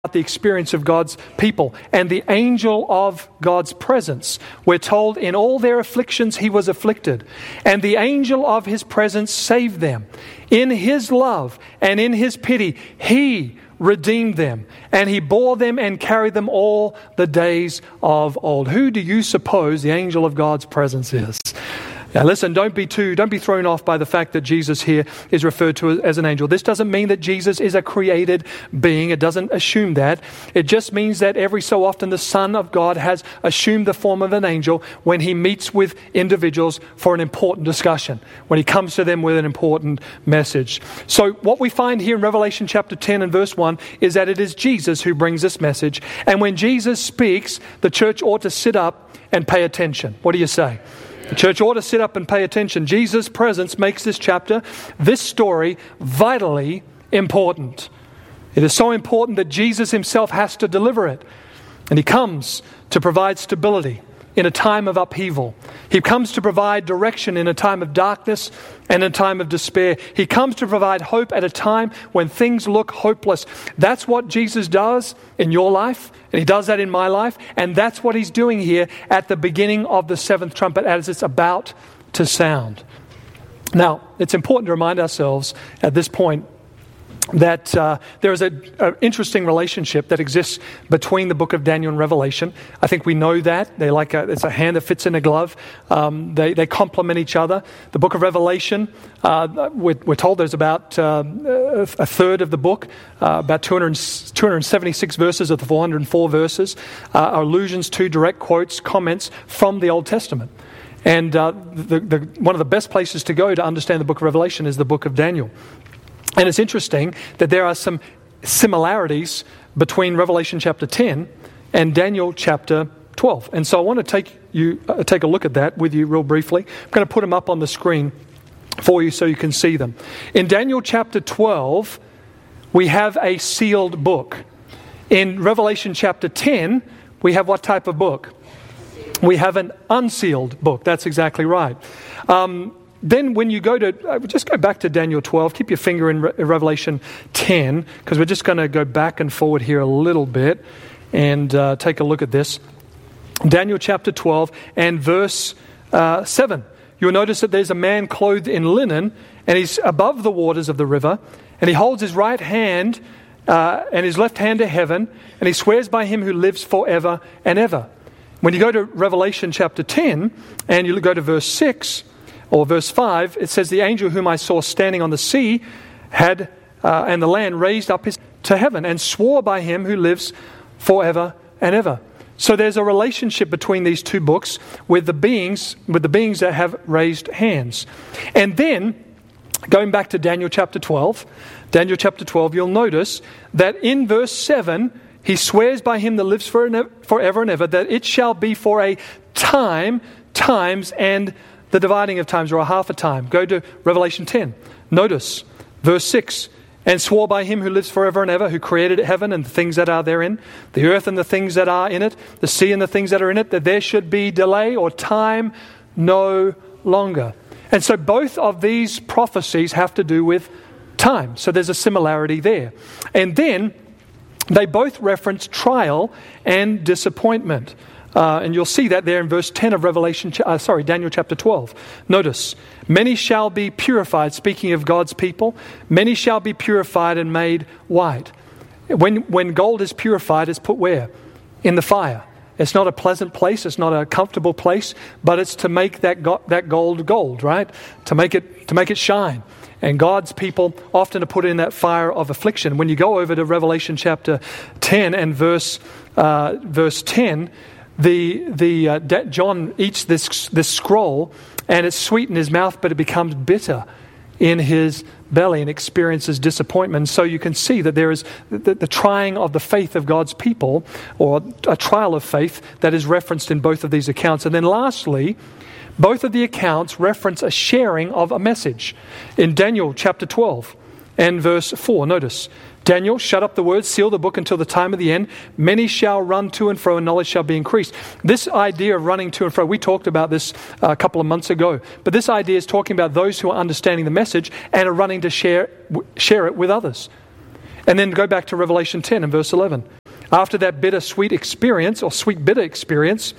the experience of God's people. And the angel of God's presence, we're told, in all their afflictions he was afflicted. And the angel of his presence saved them. In his love and in his pity, he redeemed them. And he bore them and carried them all the days of old. Who do you suppose the angel of God's presence is? Now listen, don't be thrown off by the fact that Jesus here is referred to as an angel. This doesn't mean that Jesus is a created being. It doesn't assume that. It just means that every so often the Son of God has assumed the form of an angel when he meets with individuals for an important discussion, when he comes to them with an important message. So what we find here in Revelation chapter 10 and verse 1 is that it is Jesus who brings this message. And when Jesus speaks, the church ought to sit up and pay attention. What do you say? The church ought to sit up and pay attention. Jesus' presence makes this chapter, this story, vitally important. It is so important that Jesus himself has to deliver it. And he comes to provide stability in a time of upheaval. He comes to provide direction in a time of darkness and a time of despair. He comes to provide hope at a time when things look hopeless. That's what Jesus does in your life, and he does that in my life, and that's what he's doing here at the beginning of the seventh trumpet as it's about to sound. Now, it's important to remind ourselves at this point that there is an interesting relationship that exists between the book of Daniel and Revelation. I think we know that. They're like it's a hand that fits in a glove. They complement each other. The book of Revelation, we're told there's about a third of the book, about 276 verses of the 404 verses, are allusions to, direct quotes, comments from the Old Testament. And one of the best places to go to understand the book of Revelation is the book of Daniel. And it's interesting that there are some similarities between Revelation chapter 10 and Daniel chapter 12. And so I want to take a look at that with you real briefly. I'm going to put them up on the screen for you so you can see them. In Daniel chapter 12, we have a sealed book. In Revelation chapter 10, we have what type of book? We have an unsealed book. That's exactly right. Then when you go to, just go back to Daniel 12, keep your finger in Revelation 10, because we're just going to go back and forward here a little bit and take a look at this. Daniel chapter 12 and verse 7. You'll notice that there's a man clothed in linen, and he's above the waters of the river, and he holds his right hand and his left hand to heaven, and he swears by him who lives forever and ever. When you go to Revelation chapter 10, and you go to verse 6, or verse 5, it says, the angel whom I saw standing on the sea had, and the land raised up his to heaven and swore by him who lives forever and ever. So there's a relationship between these two books with the beings that have raised hands. And then, going back to Daniel chapter 12, you'll notice that in verse 7, he swears by him that lives forever and ever, that it shall be for a time, times, and the dividing of times, or a half a time. Go to Revelation 10. Notice verse 6. And swore by him who lives forever and ever, who created heaven and the things that are therein, the earth and the things that are in it, the sea and the things that are in it, that there should be delay or time no longer. And so both of these prophecies have to do with time. So there's a similarity there. And then they both reference trial and disappointment. And you'll see that there in verse 10 of Daniel chapter 12. Notice, many shall be purified, speaking of God's people, many shall be purified and made white. When gold is purified, it's put where? In the fire. It's not a pleasant place, it's not a comfortable place, but it's to make that gold, right? To make it shine. And God's people often are put in that fire of affliction. When you go over to Revelation chapter 10 and verse 10, John eats this scroll, and it's sweet in his mouth, but it becomes bitter in his belly and experiences disappointment. So you can see that there is the trying of the faith of God's people, or a trial of faith that is referenced in both of these accounts. And then lastly, both of the accounts reference a sharing of a message. In Daniel chapter 12 and verse 4, notice, Daniel, shut up the words, seal the book until the time of the end. Many shall run to and fro, and knowledge shall be increased. This idea of running to and fro, we talked about this a couple of months ago. But this idea is talking about those who are understanding the message and are running to share it with others. And then go back to Revelation 10 and verse 11. After that bitter-sweet experience, or sweet-bitter experience,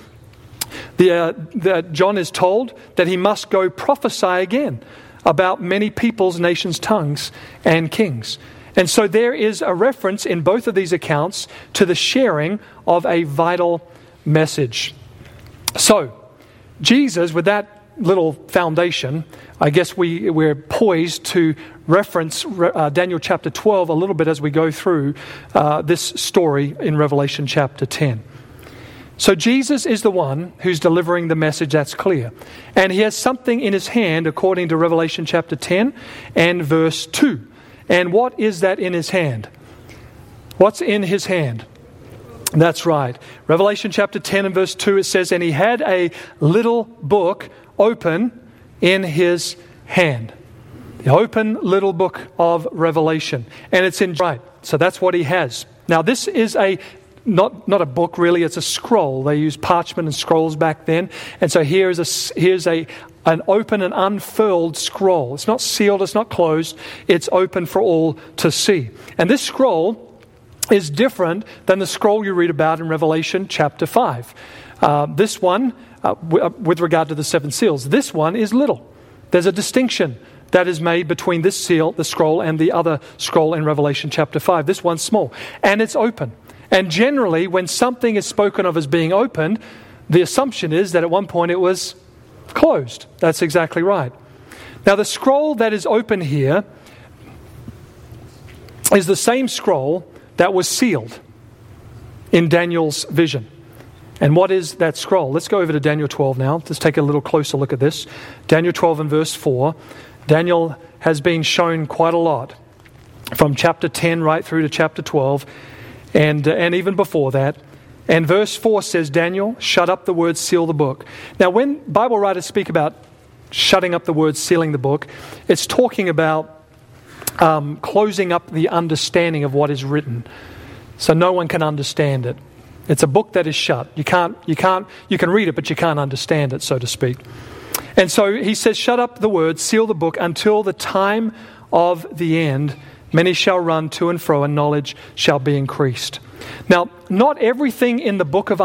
John is told that he must go prophesy again about many peoples, nations, tongues, and kings. And so there is a reference in both of these accounts to the sharing of a vital message. So, Jesus, with that little foundation, I guess we're poised to reference Daniel chapter 12 a little bit as we go through this story in Revelation chapter 10. So Jesus is the one who's delivering the message that's clear. And he has something in his hand according to Revelation chapter 10 and verse 2. And what is that in his hand? What's in his hand? That's right. Revelation chapter 10 and verse 2, it says, and he had a little book open in his hand. The open little book of Revelation. And it's in right. So that's what he has. Now this is not a book really, it's a scroll. They used parchment and scrolls back then. And so here's an open and unfurled scroll. It's not sealed, it's not closed. It's open for all to see. And this scroll is different than the scroll you read about in Revelation chapter 5. This one, with regard to the seven seals, this one is little. There's a distinction that is made between this seal, the scroll, and the other scroll in Revelation chapter 5. This one's small, and it's open. And generally, when something is spoken of as being opened, the assumption is that at one point it was closed. That's exactly right. Now, the scroll that is open here is the same scroll that was sealed in Daniel's vision. And what is that scroll? Let's go over to Daniel 12 now. Let's take a little closer look at this. Daniel 12 and verse 4. Daniel has been shown quite a lot from chapter 10 right through to chapter 12 and even before that. And verse 4 says, Daniel, shut up the words, seal the book. Now, when Bible writers speak about shutting up the words, sealing the book, it's talking about closing up the understanding of what is written, so no one can understand it. It's a book that is shut. You can read it, but you can't understand it, so to speak. And so he says, shut up the words, seal the book until the time of the end. Many shall run to and fro, and knowledge shall be increased. Now, not everything in the book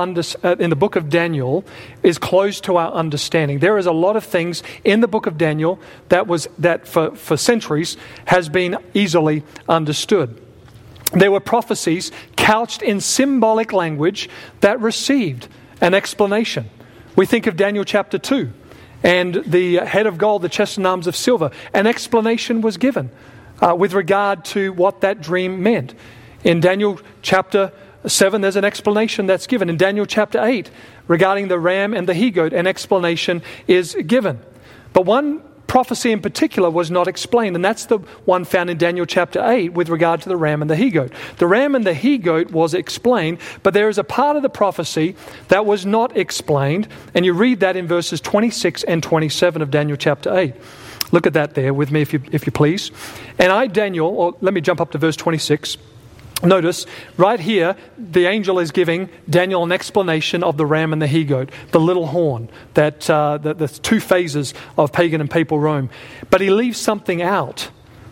of Daniel is closed to our understanding. There is a lot of things in the book of Daniel that for centuries has been easily understood. There were prophecies couched in symbolic language that received an explanation. We think of Daniel chapter 2 and the head of gold, the chest and arms of silver. An explanation was given with regard to what that dream meant. In Daniel chapter 7, there's an explanation that's given. In Daniel chapter 8, regarding the ram and the he-goat, an explanation is given. But one prophecy in particular was not explained, and that's the one found in Daniel chapter 8 with regard to the ram and the he-goat. The ram and the he-goat was explained, but there is a part of the prophecy that was not explained, and you read that in verses 26 and 27 of Daniel chapter 8. Look at that there with me if you please. And I, Daniel, or let me jump up to verse 26. Notice, right here, the angel is giving Daniel an explanation of the ram and the he-goat, the little horn, that the two phases of pagan and papal Rome. But he leaves something out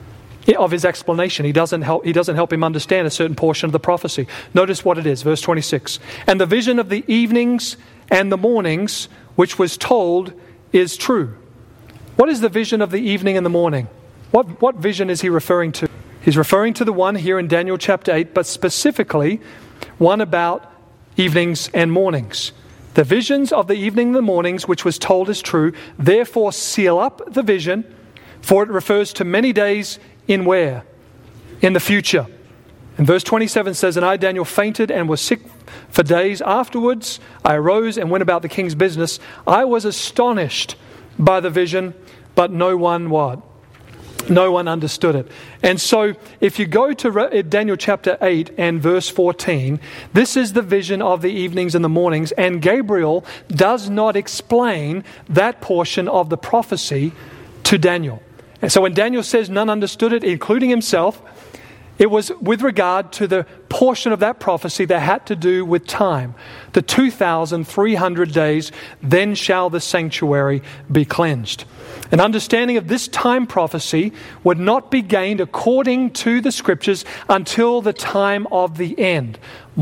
of his explanation. He doesn't help him understand a certain portion of the prophecy. Notice what it is, verse 26. And the vision of the evenings and the mornings, which was told, is true. What is the vision of the evening and the morning? What vision is he referring to? He's referring to the one here in Daniel chapter 8, but specifically one about evenings and mornings. The visions of the evening and the mornings, which was told is true, therefore seal up the vision, for it refers to many days in where? In the future. And verse 27 says, and I, Daniel, fainted and was sick for days. Afterwards, I arose and went about the king's business. I was astonished by the vision, but no one what? No one understood it. And so if you go to Daniel chapter 8 and verse 14, this is the vision of the evenings and the mornings, and Gabriel does not explain that portion of the prophecy to Daniel. And so when Daniel says none understood it, including himself, it was with regard to the portion of that prophecy that had to do with time. The 2,300 days, then shall the sanctuary be cleansed. An understanding of this time prophecy would not be gained according to the Scriptures until the time of the end.